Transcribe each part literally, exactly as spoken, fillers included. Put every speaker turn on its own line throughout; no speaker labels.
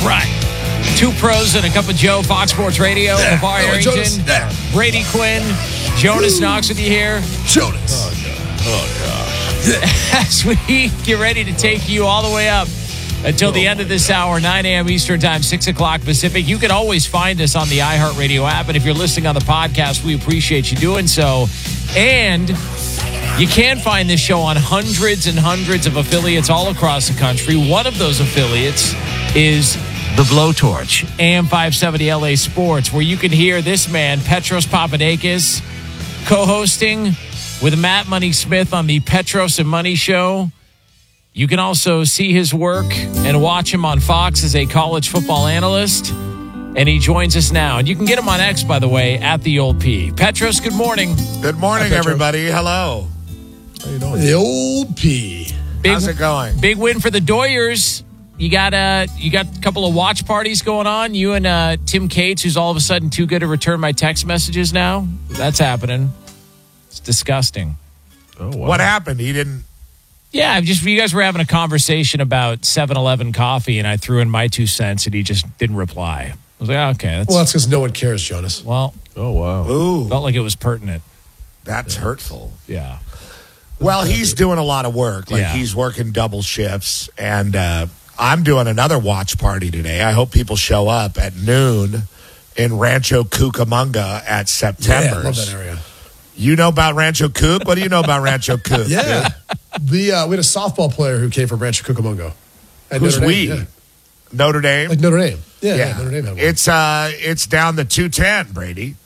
right. Two pros and a cup of Joe, Fox Sports Radio.
Yeah.
LeVar
Oh,
Arrington,
Jonas. Yeah.
Brady Quinn, Jonas Knox with you here.
Jonas.
Oh, yeah. Oh, yeah.
As we get ready to take you all the way up until the end of this hour, nine a.m. Eastern Time, six o'clock Pacific. You can always find us on the iHeartRadio app. And if you're listening on the podcast, we appreciate you doing so. And you can find this show on hundreds and hundreds of affiliates all across the country. One of those affiliates is The Blowtorch, A M five seventy L A Sports, where you can hear this man, Petros Papadakis, co-hosting with Matt Money Smith on the Petros and Money Show. You can also see his work and watch him on Fox as a college football analyst. And he joins us now. And you can get him on X, by the way, at the old P. Petros, good morning.
Good morning,
Hi, Petros.
everybody. Hello.
How you doing?
The old P.
Big,
How's it going?
Big win for the Doyers. You got uh, you got a couple of watch parties going on. You and uh, Tim Cates, who's all of a sudden too good to return my text messages now. That's happening. It's disgusting.
Oh, wow.
What happened? He didn't.
Yeah, just you guys were having a conversation about seven eleven coffee, and I threw in my two cents, and he just didn't reply. I was like, oh, okay, that's
Well, that's because no one cares, Jonas.
well,
Oh, wow.
Ooh,
felt like it was pertinent.
that's hurtful.
Yeah.
Well, he's doing a lot of work. Like
Yeah.
he's working double shifts, and uh, I'm doing another watch party today. I hope people show up at noon in Rancho Cucamonga at September's.
Yeah, I love that area.
You know about Rancho Cuc? What do you know about Rancho Cuc?
Yeah. the, uh, we had a softball player who came from Rancho Cucamonga. At
Who's
Notre
we?
Dame, yeah.
Notre Dame.
Like Notre Dame. Yeah, yeah.
Yeah,
Notre Dame had one.
it's uh, it's down the two ten, Brady,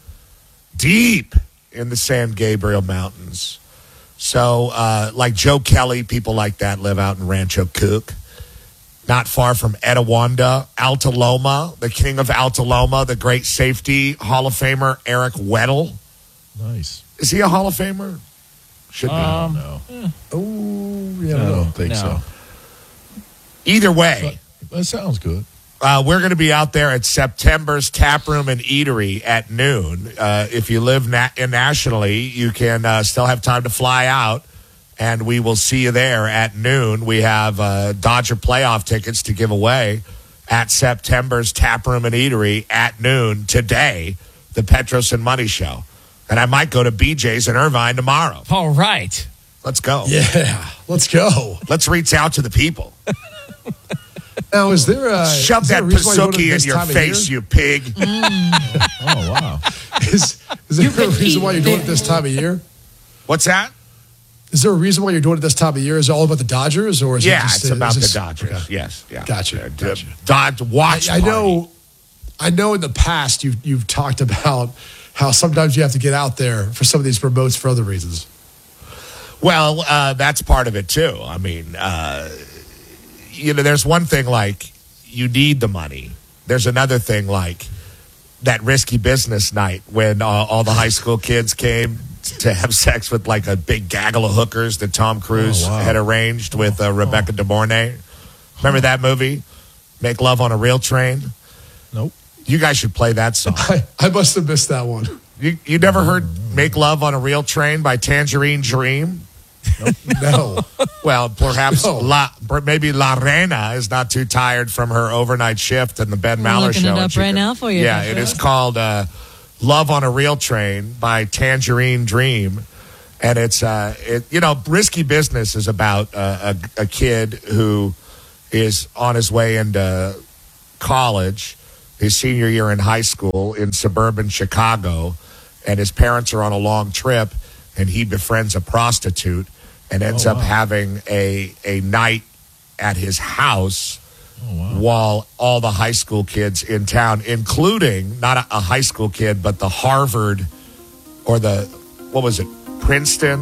deep in the San Gabriel Mountains. So, uh, like Joe Kelly, people like that live out in Rancho Cuc, not far from Etiwanda, Alta Loma, the king of Alta Loma, the great safety Hall of Famer Eric Weddle.
Nice.
Is he a Hall of Famer? Should be.
Um,
No.
Oh, yeah.
I
I don't know.
don't think
No.
so.
Either way.
That sounds good.
Uh, we're going to be out there at September's Tap Room and Eatery at noon. Uh, if you live na- nationally, you can uh, still have time to fly out, and we will see you there at noon. We have uh, Dodger playoff tickets to give away at September's Tap Room and Eatery at noon today, the Petros and Money Show. And I might go to B J's in Irvine tomorrow.
All right.
Let's go.
Yeah. Let's go.
Let's reach out to the people.
Now, is there a.
Shove
is there
that
a reason why you go to
pasuki in
this
your
time of
face,
year?
you pig.
Oh, wow.
Is, is there a reason why you're doing it this time of year?
What's that?
Is there a reason why you're doing it this time of year? Is it all about the Dodgers, or is
Yeah,
it just
it's about
is
the
this-
Dodgers.
Okay.
Yes, yeah.
Gotcha,
Uh,
gotcha.
Dodge watch.
I, I
party.
know. I know. In the past, you've you've talked about how sometimes you have to get out there for some of these promotes for other reasons.
Well, uh, that's part of it too. I mean, uh, you know, there's one thing like you need the money. There's another thing like that risky business night when uh, all the high school kids came to have sex with like a big gaggle of hookers that Tom Cruise
Oh, wow.
had arranged with uh, Rebecca De Mornay. Remember that movie? Make Love on a Real Train?
Nope.
You guys should play that song.
I, I must have missed that one.
You, you never heard Make Love on a Real Train by Tangerine Dream?
No.
Well, perhaps
No.
La, maybe La Reina is not too tired from her overnight shift in the Ben Maller
looking
show.
it
and
up
she
right
can-
now for you,
Yeah,
Petros.
it is called uh, Love on a Real Train by Tangerine Dream. And it's, uh, it, you know, risky business is about uh, a, a kid who is on his way into college, his senior year in high school in suburban Chicago, and his parents are on a long trip, and he befriends a prostitute and ends
Oh,
up
wow.
having a a night at his house
Oh, wow.
while all the high school kids in town, including not a, a high school kid, but the Harvard or the, what was it, Princeton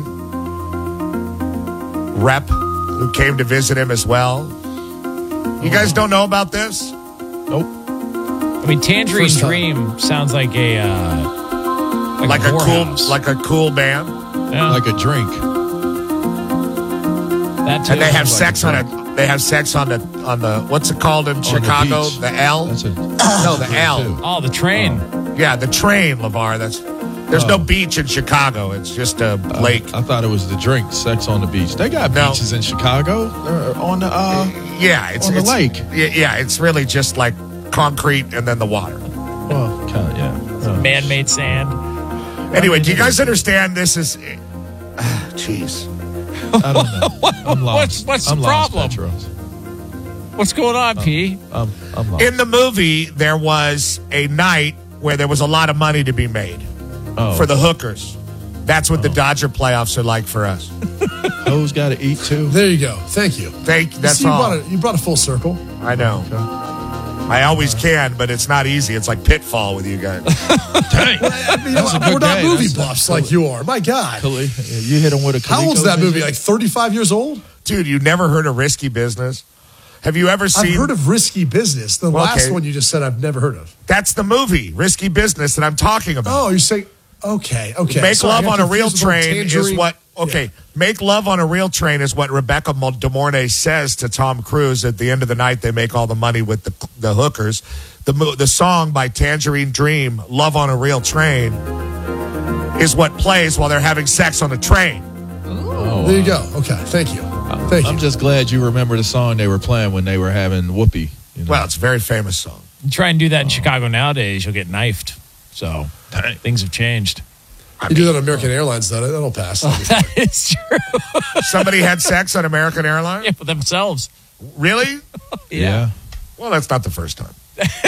rep who came to visit him as well. You guys don't know about this?
Nope.
I mean, Tangerine
First time.
Dream sounds like a uh, like,
Like
a,
a cool,
whorehouse.
like a cool band,
Yeah,
Like a drink.
that too.
and they have
like
sex
a
on it. They have sex on the on the what's it called in
the
Chicago?
beach.
The L?
That's a,
No, the L.
Oh, the train.
Yeah, the train, LeVar. That's there's no
Oh.
beach in Chicago. It's just a lake.
I thought it was the drink, sex on the beach. They got
No.
beaches in Chicago. They're on the uh,
Yeah, it's
On the
it's,
lake.
Yeah, yeah, it's really just like concrete and then the water.
Well, kind of, yeah. Uh,
Man-made sand.
Anyway, do you guys understand this is? ah, Jeez.
I don't know. I'm
What's-
lost.
what's
I'm
the
lost,
problem?
Petros.
What's going on, P?
I'm, I'm lost.
In the movie, there was a night where there was a lot of money to be made
oh,
for the hookers. That's what the Dodger playoffs are like for us.
hoes got to eat too.
There you go. Thank you.
Thank. That's
See, you
all.
Brought it, you brought a full circle.
I know. I always can, but it's not easy. It's like Pitfall with you guys.
Dang.
I mean,
That's a good
we're not
game.
movie
That's-
buffs like you are. My God.
Kali- You hit him with a
How old's
Coleco
that movie?
vision?
Like thirty-five years old?
Dude, you never heard of Risky Business? Have you ever seen?
I've heard of Risky Business. The
Well,
last
okay.
one you just said I've never heard of.
That's the movie, Risky Business, that I'm talking about.
Oh, you're saying, okay, okay.
Make
Sorry, I
Love
got
on a Real
confused with
Train is
Tangerine.
what, okay,
Yeah.
Make Love on a Real Train is what Rebecca De Mornay says to Tom Cruise at the end of the night. They make all the money with the, the hookers. The, mo- the song by Tangerine Dream, Love on a Real Train, is what plays while they're having sex on the train.
Oh,
There you go. Okay, thank you. Thank you.
I'm just glad you remember the song they were playing when they were having whoopee. You know?
Well, it's a very famous song.
You try and do that in Chicago nowadays, you'll get knifed. So things have changed.
you do that on American Airlines, though. That'll pass.
That is true.
Somebody had sex on American Airlines?
Yeah, for themselves.
Really?
yeah.
Well, that's not the first time.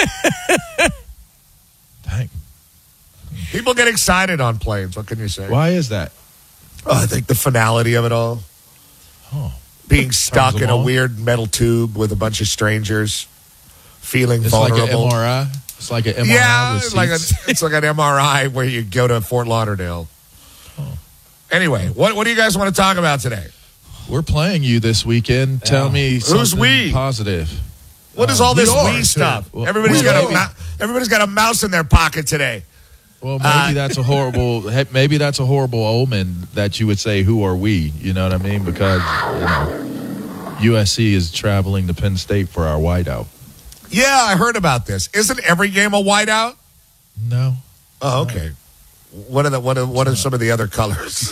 Dang.
People get excited on planes. What can you say?
Why is that?
Oh, I think the finality of it all.
Oh.
Being stuck
them
in a
on.
weird metal tube with a bunch of strangers, feeling
It's
vulnerable.
like an M R I. It's like an M R I
yeah,
with
it's like, a,
seats.
it's like an M R I where you go to Fort Lauderdale. Anyway, what, what do you guys want to talk about today?
We're playing you this weekend. Tell me
Who's
something
we?
positive.
What is all this
we are,
Wii
too.
stuff?
Well,
everybody's
we
got a
are.
mou- everybody's got a mouse in their pocket today.
Well, maybe
Uh,
that's a horrible. he- Maybe that's a horrible omen that you would say, "Who are we?" You know what I mean? Because you know, U S C is traveling to Penn State for our whiteout.
Yeah, I heard about this. Isn't every game a whiteout?
No,
Oh, okay. What are the what are what are some of the other colors?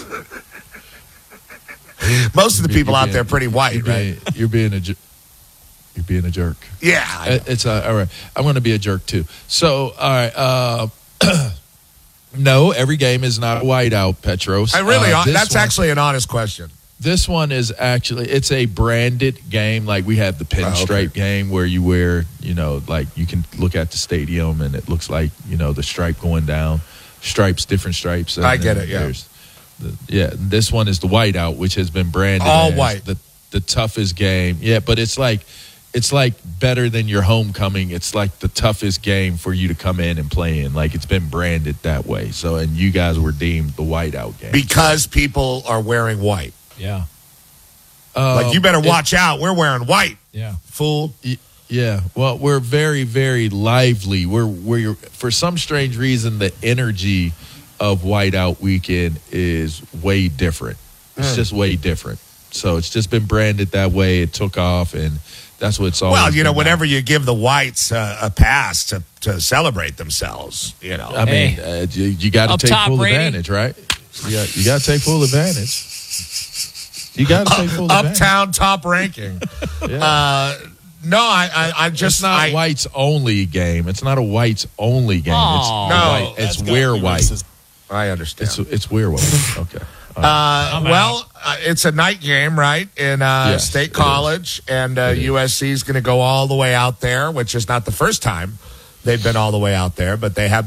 Most of the people
You're
out
being-
there are pretty white,
you're
right?
being, You're being a. jer- You're being a jerk.
Yeah. I know.
It- It's uh, all right. I'm going to be a jerk too. So, all right. Uh, no, every game is not a whiteout, Petros.
I really.
Uh, this
that's
one-
actually an honest question.
This one is actually it's a branded game. Like we have the pinstripe
Oh, okay.
game where you wear, you know, like you can look at the stadium and it looks like, you know, the stripe going down, stripes, different stripes. And
I get
then
it, yeah.
there's The, yeah, this one is the whiteout, which has been branded
All
as
white.
the the toughest game. Yeah, but it's like it's like better than your homecoming. It's like the toughest game for you to come in and play in. Like it's been branded that way. So, and you guys were deemed the whiteout game.
Because people are wearing white.
Yeah.
Like, you better
Um, it-
watch out. We're wearing white,
Yeah.
fool.
Y- Yeah, well, we're very, very lively. We're we're for some strange reason the energy of Whiteout Weekend is way different. It's just way different. So it's just been branded that way. It took off, and that's what it's all.
Well, you know, whenever you give the whites uh, a pass to, to celebrate themselves, you know.
I mean,
Hey.
uh, you, you got to
Up
take
top,
full
Brady.
advantage, right? You got you got to take full advantage. You got to take full advantage.
Uptown top ranking.
Yeah.
uh, no, I, I, I just
It's not
I,
whites only game. It's not a whites only game.
Aw.
It's
No,
white. It's we're white.
I understand.
It's it's we're white. Okay.
Uh, well, uh, it's a night game, right, in uh,
Yes,
State
it
College, and uh,
It is.
U S C is going to go all the way out there, which is not the first time they've been all the way out there, but they have